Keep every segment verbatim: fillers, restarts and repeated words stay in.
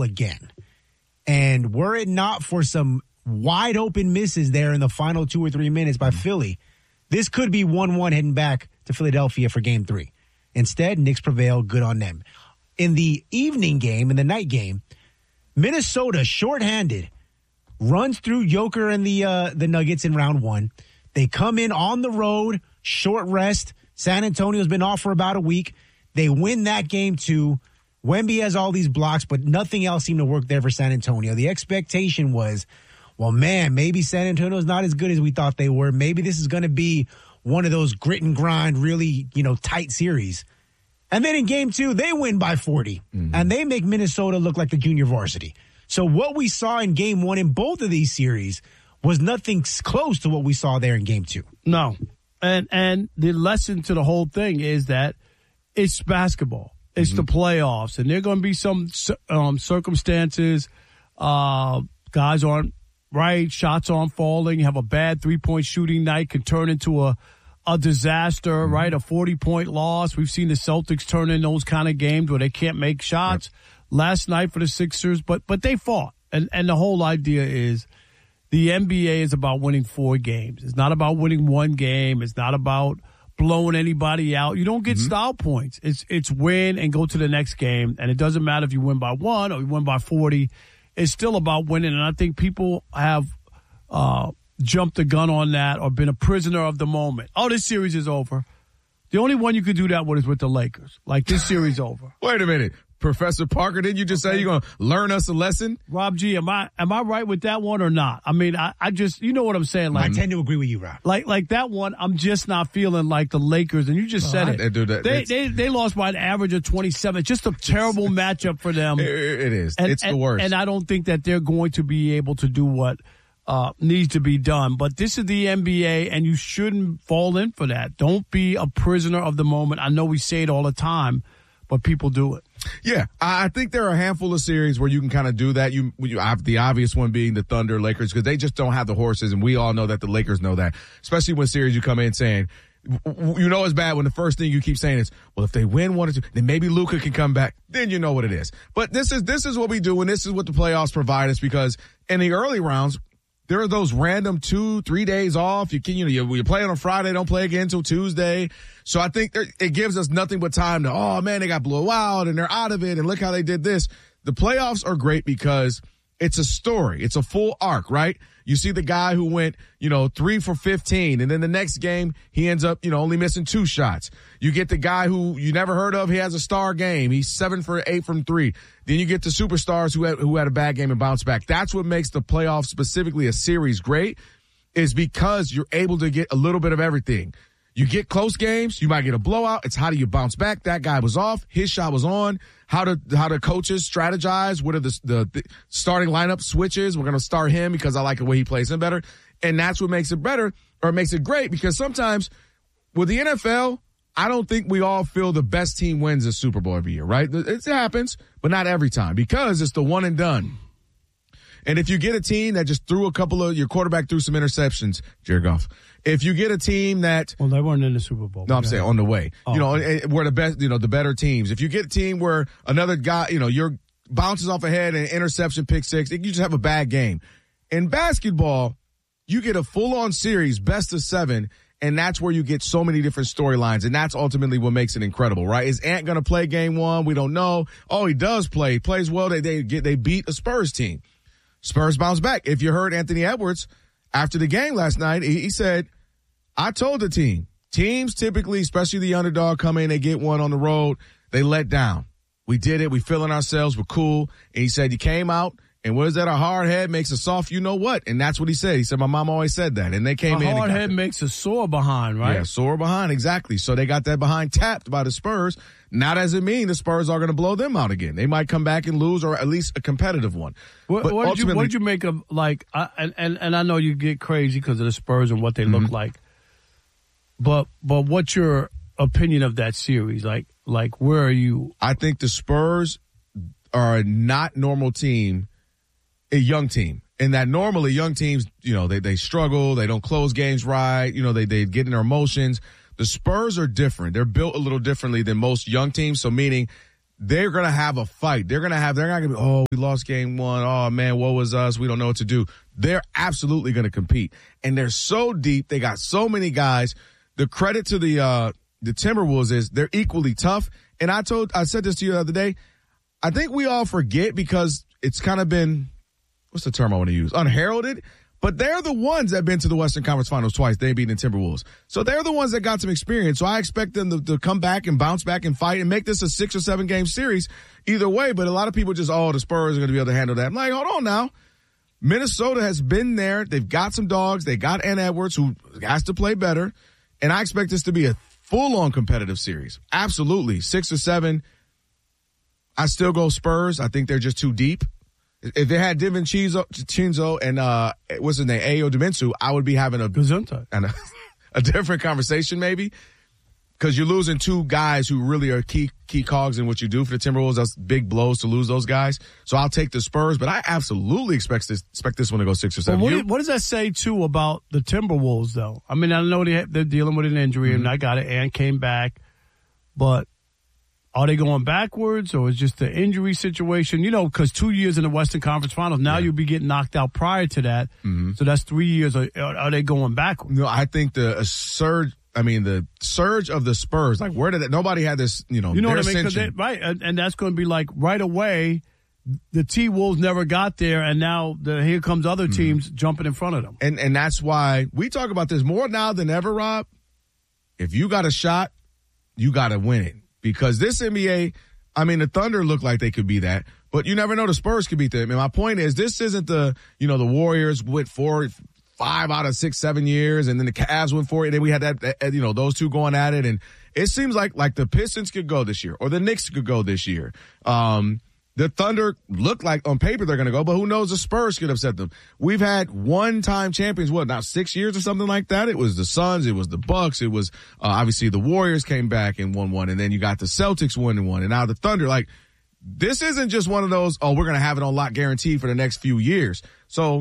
again. And were it not for some wide open misses there in the final two or three minutes by Philly, this could be one one heading back to Philadelphia for game three. Instead, Knicks prevail. Good on them. In the evening game, in the night game, Minnesota, shorthanded, runs through Joker and the uh, the Nuggets in round one. They come in on the road, short rest. San Antonio's been off for about a week. They win that game too. Wemby has all these blocks, but nothing else seemed to work there for San Antonio. The expectation was, well, man, maybe San Antonio's not as good as we thought they were. Maybe this is going to be one of those grit and grind, really, you know, tight series. And then in game two, they win by forty, mm-hmm. and they make Minnesota look like the junior varsity. So what we saw in game one in both of these series was nothing close to what we saw there in game two. No. And and the lesson to the whole thing is that it's basketball. It's mm-hmm. the playoffs, and there are going to be some um, circumstances. Uh, guys aren't right, shots aren't falling, have a bad three-point shooting night, can turn into a, a disaster, mm-hmm. right, a forty-point loss. We've seen the Celtics turn in those kind of games where they can't make shots. Yep. Last night for the Sixers, but but they fought. And, and the whole idea is the N B A is about winning four games. It's not about winning one game. It's not about blowing anybody out. You don't get mm-hmm. style points. It's it's win and go to the next game. And it doesn't matter if you win by one or you win by forty. It's still about winning. And I think people have uh, jumped the gun on that or been a prisoner of the moment. Oh, this series is over. The only one you could do that with is with the Lakers. Like, this series over. Wait a minute. Professor Parker, didn't you just say you're going to learn us a lesson? Rob G, am I am I right with that one or not? I mean, I, I just, you know what I'm saying. Like, I tend to agree with you, Rob. Like like that one, I'm just not feeling like the Lakers, and you just oh, said I, it. I do that. They, they they lost by an average of twenty-seven. Just a terrible matchup for them. It, it is. And, it's and, the worst. And I don't think that they're going to be able to do what uh, needs to be done. But this is the N B A, and you shouldn't fall in for that. Don't be a prisoner of the moment. I know we say it all the time, but people do it. Yeah, I think there are a handful of series where you can kind of do that. You, you have the obvious one being the Thunder Lakers, because they just don't have the horses, and we all know that the Lakers know that. Especially when series you come in saying, you know it's bad when the first thing you keep saying is, well, if they win one or two, then maybe Luka can come back. Then you know what it is. But this is this is what we do, and this is what the playoffs provide us, because in the early rounds, there are those random two, three days off. You can, you know, you, you play on Friday, don't play again until Tuesday. So I think there, it gives us nothing but time to, oh man, they got blown out and they're out of it, and look how they did this. The playoffs are great because it's a story. It's a full arc, right? You see the guy who went, you know, three for fifteen, and then the next game he ends up, you know, only missing two shots. You get the guy who you never heard of. He has a star game. He's seven for eight from three. Then you get the superstars who had, who had a bad game and bounce back. That's what makes the playoffs, specifically a series, great, is because you're able to get a little bit of everything. You get close games, you might get a blowout. It's how do you bounce back? That guy was off. His shot was on. How do how do coaches strategize? What are the, the, the starting lineup switches? We're going to start him because I like the way he plays him better. And that's what makes it better, or makes it great, because sometimes with the N F L, I don't think we all feel the best team wins a Super Bowl every year, right? It happens, but not every time, because it's the one and done. And if you get a team that just threw a couple of, your quarterback threw some interceptions, Jared Goff. If you get a team that, well, they weren't in the Super Bowl. No, I'm saying on the way. Oh, you know, okay. We're the best, you know, the better teams. If you get a team where another guy, you know, your bounces off ahead and interception, pick six, you just have a bad game. In basketball, you get a full-on series, best of seven, and that's where you get so many different storylines, and that's ultimately what makes it incredible, right? Is Ant going to play game one? We don't know. Oh, he does play. He plays well. They they get they beat a Spurs team. Spurs bounce back. If you heard Anthony Edwards after the game last night, he, he said, I told the team, teams typically, especially the underdog, come in, they get one on the road, they let down. We did it. We feeling ourselves. We're cool. And he said, you came out, and what is that? A hard head makes a soft you know what. And that's what he said. He said, my mom always said that. And they came a in. A hard head the, makes a sore behind, right? Yeah, sore behind, exactly. So they got that behind tapped by the Spurs. Now doesn't mean the Spurs are going to blow them out again. They might come back and lose, or at least a competitive one. What, but what, did, you, what did you make of, like, uh, and, and, and I know you get crazy because of the Spurs and what they mm-hmm. look like. But but what's your opinion of that series? Like like where are you? I think the Spurs are a not normal team, a young team. And that normally young teams, you know, they, they struggle, they don't close games right, you know, they, they get in their emotions. The Spurs are different. They're built a little differently than most young teams, so meaning they're going to have a fight. They're going to have, they're not going to be, oh, we lost game one. Oh, man, what was us? We don't know what to do. They're absolutely going to compete. And they're so deep. They got so many guys. The credit to the, uh, the Timberwolves is they're equally tough. And I told, I said this to you the other day. I think we all forget because it's kind of been, what's the term I want to use? Unheralded. But they're the ones that have been to the Western Conference Finals twice. They beat the Timberwolves. So they're the ones that got some experience. So I expect them to, to come back and bounce back and fight and make this a six or seven game series either way. But a lot of people just, oh, the Spurs are going to be able to handle that. I'm like, hold on now. Minnesota has been there. They've got some dogs. They got Ant Edwards, who has to play better. And I expect this to be a full-on competitive series. Absolutely. Six or seven. I still go Spurs. I think they're just too deep. If they had DiVincenzo Chinzo and uh, what's his name, Ayo Dominsu, I would be having a and a, a different conversation maybe, because you're losing two guys who really are key key cogs in what you do for the Timberwolves. That's big blows to lose those guys. So I'll take the Spurs, but I absolutely expect this expect this one to go six or seven. Well, what, what does that say too about the Timberwolves though? I mean, I know they have, they're dealing with an injury, mm-hmm. and I got it, and came back, but. Are they going backwards, or is just the injury situation? You know, because two years in the Western Conference Finals, now yeah. you'll be getting knocked out prior to that. Mm-hmm. So that's three years. Are, are they going backwards? No, I think the surge. I mean, the surge of the Spurs. Like, where did it? Nobody had this. You know, you know what I mean? They, right, and, and that's going to be like right away. The T Wolves never got there, and now the, here comes other teams mm-hmm. jumping in front of them. And and that's why we talk about this more now than ever, Rob. If you got a shot, you got to win it. Because this N B A, I mean, the Thunder look like they could be that, but you never know. The Spurs could beat them. And my point is, this isn't the, you know, the Warriors went four, five out of six, seven years, and then the Cavs went four, and then we had that, that, you know, those two going at it. And it seems like, like the Pistons could go this year, or the Knicks could go this year. Um, the Thunder look like on paper they're going to go, but who knows? The Spurs could upset them. We've had one-time champions, what, now six years or something like that? It was the Suns, it was the Bucks, it was uh, obviously the Warriors came back and won one, and then you got the Celtics winning one, and now the Thunder. Like, this isn't just one of those, oh, we're going to have it on lock guaranteed for the next few years. So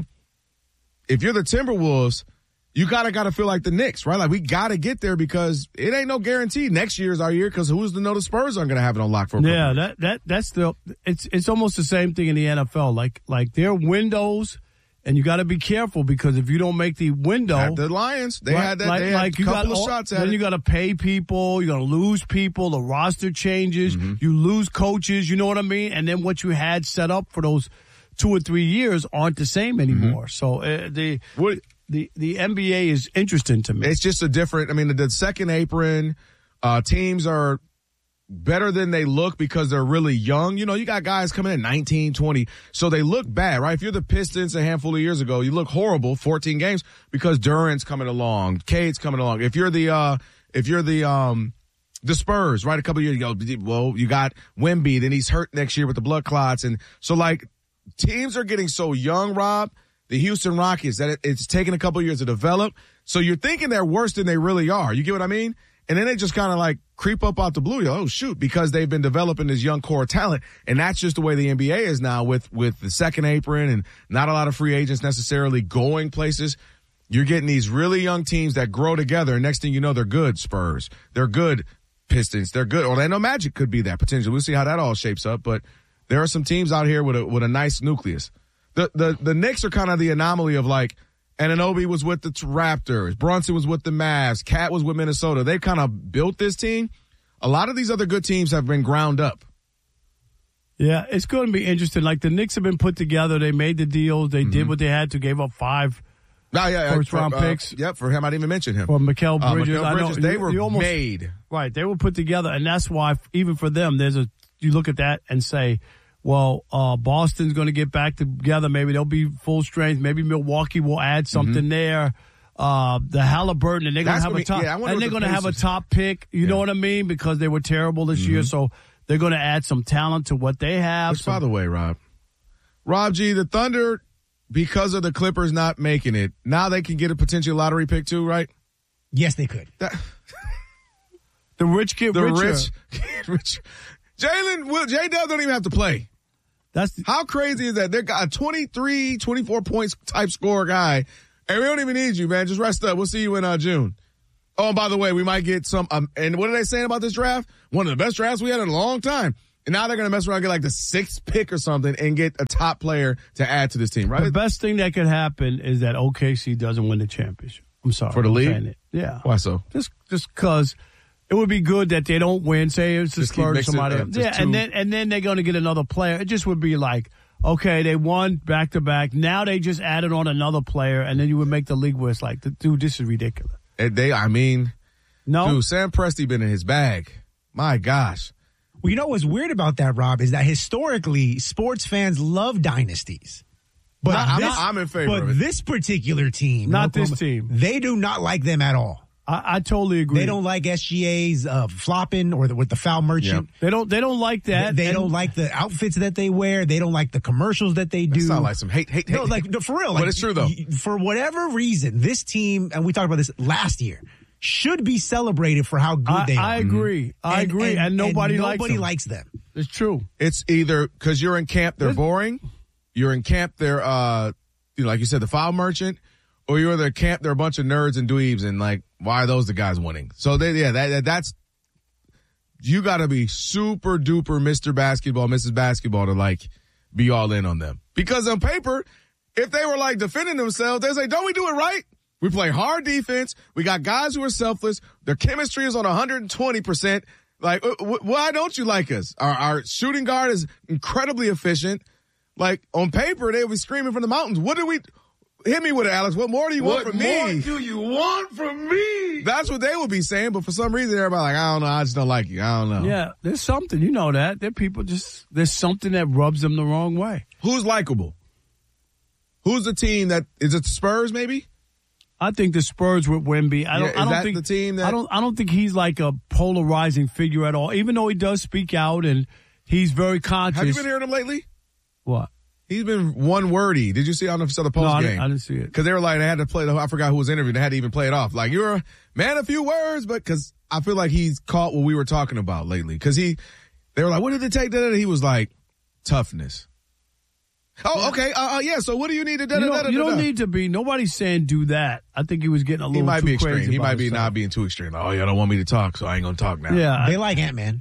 if you're the Timberwolves, you gotta gotta feel like the Knicks, right? Like, we gotta get there because it ain't no guarantee next year's our year, because who's to know the Spurs aren't gonna have it on lock for a yeah that that that's the it's it's almost the same thing in the N F L. Like like their windows, and you got to be careful, because if you don't make the window, at the Lions they right, had that like, they had like a couple got, of shots at then it. You got to pay people, you got to lose people, the roster changes, mm-hmm. you lose coaches, you know what I mean, and then what you had set up for those two or three years aren't the same anymore. Mm-hmm. So uh, the. What, The the N B A is interesting to me. It's just a different, I mean, the, the second apron, uh, teams are better than they look because they're really young. You know, you got guys coming in nineteen, twenty, so they look bad, right? If you're the Pistons a handful of years ago, you look horrible, fourteen games, because Durant's coming along, Cade's coming along. If you're the, uh, if you're the, um, the Spurs, right, a couple of years ago, well, you got Wemby, then he's hurt next year with the blood clots. And so, like, teams are getting so young, Rob. The Houston Rockets, that it, it's taken a couple of years to develop. So you're thinking they're worse than they really are. You get what I mean? And then they just kind of like creep up out the blue. You're, oh, shoot, because they've been developing this young core talent. And that's just the way the N B A is now, with, with the second apron and not a lot of free agents necessarily going places. You're getting these really young teams that grow together. And next thing you know, they're good Spurs. They're good Pistons. They're good. Orlando Magic could be that potentially. We'll see how that all shapes up. But there are some teams out here with a, with a nice nucleus. The, the, the Knicks are kind of the anomaly of, like, Anunoby was with the Raptors, Brunson was with the Mavs, Cat was with Minnesota. They kind of built this team. A lot of these other good teams have been ground up. Yeah, it's going to be interesting. Like, the Knicks have been put together. They made the deals. They mm-hmm. did what they had to, gave up five oh, yeah, first for, round uh, picks. Yep, for him, I didn't even mention him. For Mikal Bridges. Uh, Mikal Bridges, I know, they you, were you almost, made. Right, they were put together, and that's why, even for them, there's a, you look at that and say, well, uh, Boston's going to get back together. Maybe they'll be full strength. Maybe Milwaukee will add something mm-hmm. there. Uh, the Halliburton, and they're going to have a top, yeah, and they're going to have a top pick. You yeah. know what I mean? Because they were terrible this mm-hmm. year, so they're going to add some talent to what they have. Which, some, by the way, Rob, Rob G, the Thunder, because of the Clippers not making it, now they can get a potential lottery pick too, right? Yes, they could. That, the rich get the richer. rich, rich. Jalen, Will, J-Dub don't even have to play. That's the, how crazy is that? They got a twenty-three, twenty-four points type scorer guy, and we don't even need you, man. Just rest up. We'll see you in uh, June. Oh, and by the way, we might get some. Um, and what are they saying about this draft? One of the best drafts we had in a long time. And now they're going to mess around and get like the sixth pick or something and get a top player to add to this team, right? The best thing that could happen is that O K C doesn't win the championship. I'm sorry. For the I'm league? saying it. Yeah. Why so? Just just because it would be good that they don't win. Say it's the Just keep Spurs or mixing, somebody uh, else. just Yeah, two- and then and then they're going to get another player. It just would be like, okay, they won back to back. Now they just added on another player, and then you would make the league where it's like, dude, this is ridiculous. And they, I mean, No, dude, Sam Presti been in his bag. My gosh. Well, you know what's weird about that, Rob, is that historically sports fans love dynasties. But I'm- this, I'm in favor But of it. this particular team, Not this Oklahoma, team. they do not like them at all. I, I totally agree. They don't like S G A's uh, flopping or the, with the foul merchant. They don't. They don't like They, that. they And don't like the outfits that they wear. They don't like the commercials that they do. It's not like some hate, hate, hate. No, like no, for real. But Like, it's true, though. y- For whatever reason, this team, and we talked about this last year, should be celebrated for how good I, they are. I agree. I And- agree. And, nobody, likes nobody them. likes them. It's true. It's either because you're in camp, they're boring. You're in camp, they're, uh, you know, like you said, the foul merchant. Or you're in their camp, they're a bunch of nerds and dweebs, and like, why are those the guys winning? So they, yeah, that, that that's, you got to be super duper Mister Basketball, Missus Basketball to like be all in on them. Because on paper, if they were like defending themselves, they say, don't we do it right? We play hard defense. We got guys who are selfless. Their chemistry is on one hundred twenty percent. Like, w- w- why don't you like us? Our, our shooting guard is incredibly efficient. Like, on paper, they would be screaming from the mountains. What do we, hit me with it, Alex. What more do you want What from more me? do you want from me? That's what they would be saying, but for some reason, everybody like, I don't know, I just don't like you. I don't know. Yeah, there's something. You know that. There are people just, there's something that rubs them the wrong way. Who's likable? Who's the team that, is it the Spurs maybe? I think the Spurs with Wemby. I don't. Yeah, is I don't that think the team that- I don't. I don't think he's like a polarizing figure at all. Even though he does speak out and he's very conscious. Have you been hearing him lately? What? He's been one wordy. Did you see? I don't know if you saw the post No, I game. didn't, I didn't see it. Because they were like, they had to play the, I forgot who was interviewed. They had to even play it off. Like, you're a man, a few words, but because I feel like he's caught what we were talking about lately. Because he, they were like, what did it take? Da-da-da. He was like, toughness. Oh, okay. Uh, uh, yeah. So what do you need to da You da don't, da you da don't da? need to be. Nobody's saying do that. I think he was getting a He little might too be crazy. extreme. He about might be himself. not being too extreme. Like, oh, y'all don't want me to talk, so I ain't gonna talk now. Yeah. They like Ant-Man.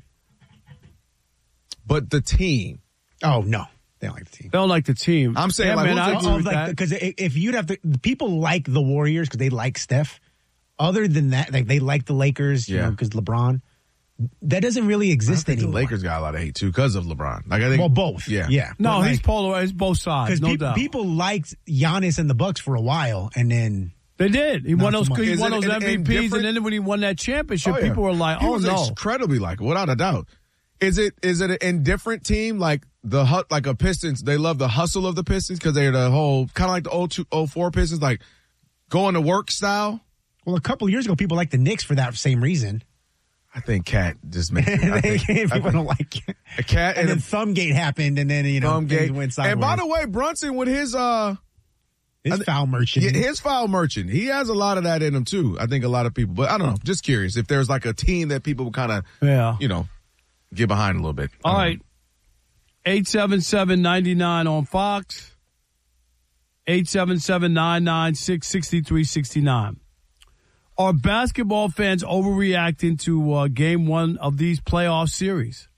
But the team, Oh, no. They don't like the team. They don't like the team. I'm saying, yeah, like, man, who's I the- agree Of with like, that. because if you'd have to, people like the Warriors because they like Steph. Other than that, like they like the Lakers, you Yeah. know, because LeBron. That doesn't really I exist think the anymore. Lakers got a lot of hate too because of LeBron. Like I think, Well, both. Yeah, yeah. No, But, he's like, polar. It's both sides. because No people, doubt. people liked Giannis and the Bucks for a while, and then They did. He Not won so those. much. He Is won it those in- M V in Ps, different- and then when he won that championship, Oh, yeah. people were like, He "Oh was no." incredibly likable, without a doubt. Is it is it an indifferent team like the hu- like a Pistons? They love the hustle of the Pistons because they're the whole kind of like the oh two oh four Pistons, like going to work style. well, a couple of years ago, people liked the Knicks for that same reason. I think Cat just made. I They- think, I people think don't like it. a Cat And and, then Thumbgate happened, and then you know Thumbgate. things went sideways. And by the way, Brunson with his uh his foul merchant. yeah, his foul merchant, he has a lot of that in him too. I think a lot of people, but I don't know. Just curious if there's like a team that people would kind of Yeah. you know get behind a little bit. All I don't right. eight seven seven, nine nine on Fox. eight seven seven, nine nine six, six three six nine. Are basketball fans overreacting to uh, game one of these playoff series?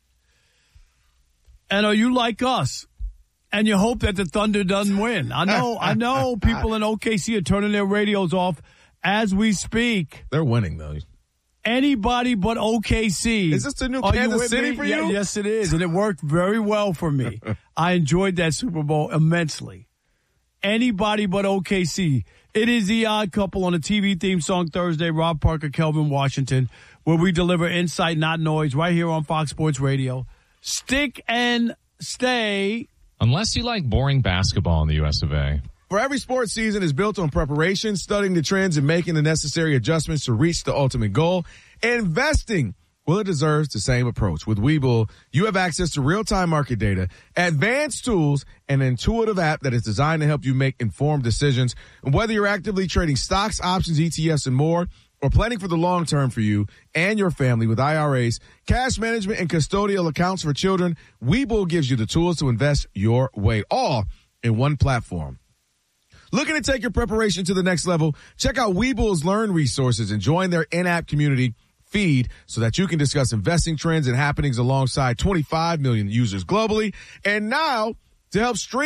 And are you like us? And you hope that the Thunder doesn't win. I know, I know people in O K C are turning their radios off as we speak. They're winning though. Anybody but O K C. Is this the new Are you Kansas with City me? for Yeah, you? yes, it is. And it worked very well for me. I enjoyed that Super Bowl immensely. Anybody but O K C. It is the Odd Couple on a T V theme song Thursday. Rob Parker, Kelvin Washington, where we deliver insight, not noise, right here on Fox Sports Radio. Stick and stay. Unless you like boring basketball in the U S of A. For every sports season is built on preparation, studying the trends, and making the necessary adjustments to reach the ultimate goal. Investing, well, it deserves the same approach. With Webull, you have access to real-time market data, advanced tools, and an intuitive app that is designed to help you make informed decisions. And whether you're actively trading stocks, options, E T Fs, and more, or planning for the long term for you and your family with I R As, cash management, and custodial accounts for children, Webull gives you the tools to invest your way, all in one platform. Looking to take your preparation to the next level? Check out Webull's Learn resources and join their in-app community feed so that you can discuss investing trends and happenings alongside twenty-five million users globally. And now, to help stream